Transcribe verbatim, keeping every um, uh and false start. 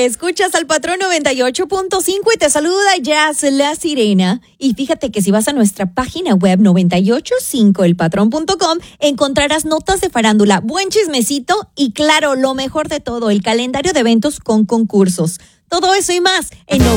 Escuchas al Patrón noventa y ocho punto cinco y te saluda Jazz La Sirena. Y fíjate que si vas a nuestra página web noventa y ocho punto cinco el patrón punto com encontrarás notas de farándula, buen chismecito y claro, lo mejor de todo, el calendario de eventos con concursos. Todo eso y más en